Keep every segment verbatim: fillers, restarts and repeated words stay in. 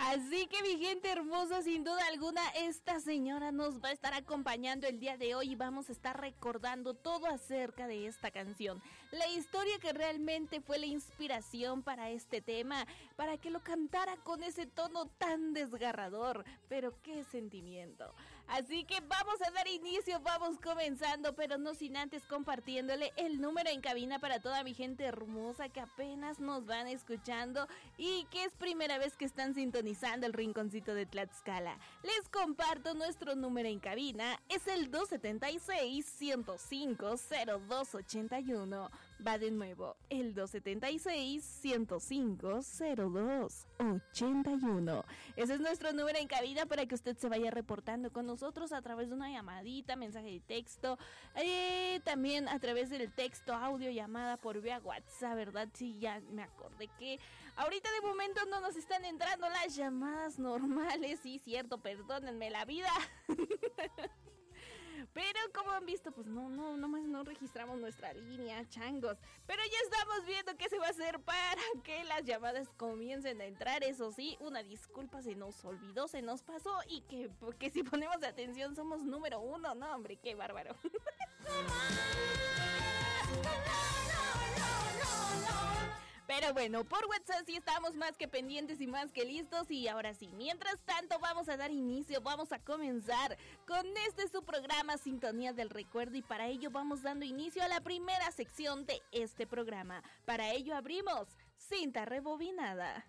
Así que mi gente hermosa, sin duda alguna, esta señora nos va a estar acompañando el día de hoy y vamos a estar recordando todo acerca de esta canción. La historia que realmente fue la inspiración para este tema, para que lo cantara con ese tono tan desgarrador, pero qué sentimiento. Así que vamos a dar inicio, vamos comenzando, pero no sin antes compartiéndole el número en cabina para toda mi gente hermosa que apenas nos van escuchando y que es primera vez que están sintonizando el rinconcito de Tlaxcala. Les comparto nuestro número en cabina, es el dos siete seis, uno cero cinco, cero dos ocho uno. Va de nuevo, el dos siete seis, uno cero cinco, cero dos ocho uno. Ese es nuestro número en cabina para que usted se vaya reportando con nosotros a través de una llamadita, mensaje de texto, eh, también a través del texto, audio, llamada por vía WhatsApp, ¿verdad? Sí, ya me acordé que ahorita de momento no nos están entrando las llamadas normales, sí, cierto, perdónenme la vida. Pero como han visto, pues no, no, nomás no registramos nuestra línea, changos. Pero ya estamos viendo qué se va a hacer para que las llamadas comiencen a entrar. Eso sí, una disculpa, se nos olvidó, se nos pasó. Y que, que si ponemos atención somos número uno, no hombre, qué bárbaro. Pero bueno, por WhatsApp sí estamos más que pendientes y más que listos. Y ahora sí, mientras tanto vamos a dar inicio, vamos a comenzar con este su programa Sintonía del Recuerdo. Y para ello vamos dando inicio a la primera sección de este programa. Para ello abrimos Cinta Rebobinada.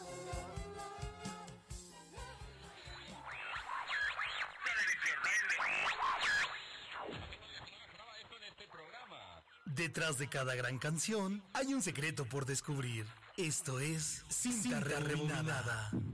Detrás de cada gran canción hay un secreto por descubrir. Esto es Cinta, Cinta Rebobinada.